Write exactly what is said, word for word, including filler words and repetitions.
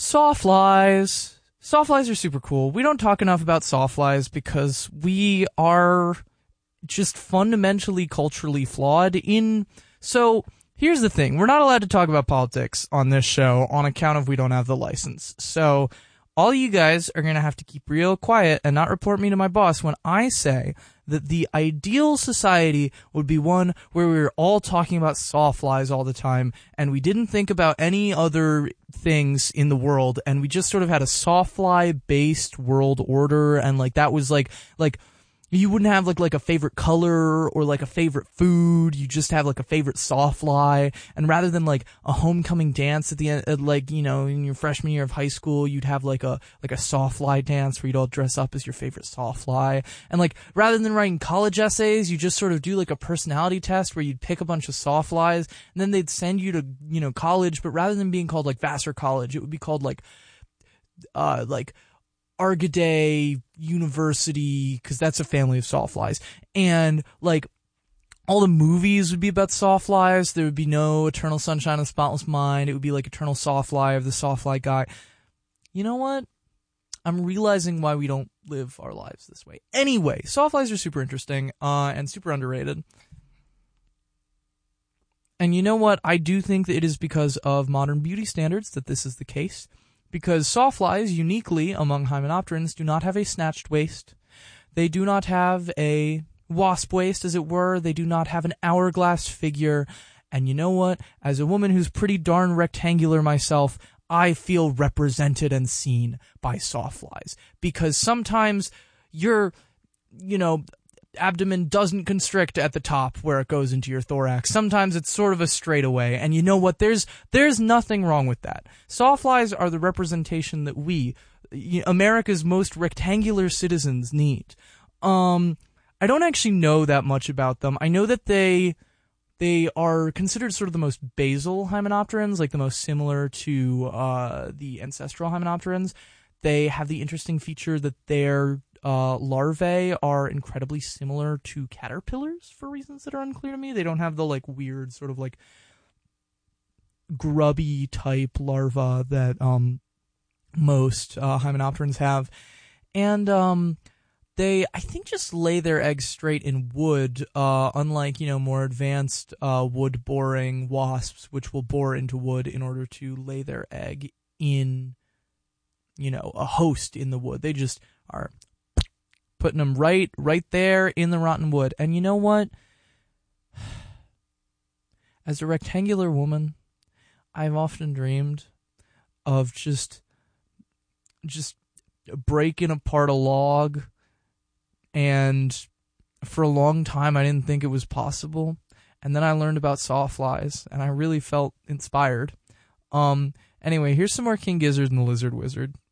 Sawflies. Sawflies are super cool. We don't talk enough about sawflies because we are just fundamentally culturally flawed in... So, here's the thing. We're not allowed to talk about politics on this show on account of we don't have the license. So, all you guys are going to have to keep real quiet and not report me to my boss when I say that the ideal society would be one where we were all talking about sawflies all the time and we didn't think about any other things in the world and we just sort of had a sawfly-based world order and like that was like like you wouldn't have like like a favorite color or like a favorite food. You just have like a favorite sawfly. And rather than like a homecoming dance at the end, at like, you know, in your freshman year of high school, you'd have like a like a sawfly dance where you'd all dress up as your favorite sawfly. And like rather than writing college essays, you just sort of do like a personality test where you'd pick a bunch of sawflies and then they'd send you to, you know, college. But rather than being called like Vassar College, it would be called like uh like Argaday University, because that's a family of sawflies. And, like, all the movies would be about sawflies. There would be no Eternal Sunshine of the Spotless Mind. It would be like Eternal Sawfly of the Sawfly Guy. You know what? I'm realizing why we don't live our lives this way. Anyway, sawflies are super interesting uh, and super underrated. And you know what? I do think that it is because of modern beauty standards that this is the case. Because sawflies, uniquely among hymenopterans, do not have a snatched waist. They do not have a wasp waist, as it were. They do not have an hourglass figure. And you know what? As a woman who's pretty darn rectangular myself, I feel represented and seen by sawflies. Because sometimes your, you know, abdomen doesn't constrict at the top where it goes into your thorax. Sometimes it's sort of a straightaway, and you know what? There's there's nothing wrong with that. Sawflies are the representation that we, America's most rectangular citizens, need. Um, I don't actually know that much about them. I know that they they are considered sort of the most basal hymenopterans, like the most similar to uh, the ancestral hymenopterans. They have the interesting feature that they're Uh, larvae are incredibly similar to caterpillars for reasons that are unclear to me. They don't have the like weird sort of like grubby type larva that um most uh, hymenopterans have, and um they I think just lay their eggs straight in wood. Uh, unlike you know more advanced uh wood boring wasps, which will bore into wood in order to lay their egg in you know a host in the wood. They just are putting them right, right there in the rotten wood. And you know what? As a rectangular woman, I've often dreamed of just, just breaking apart a log. And for a long time, I didn't think it was possible. And then I learned about sawflies, and I really felt inspired. Um. Anyway, here's some more King Gizzard and the Lizard Wizard.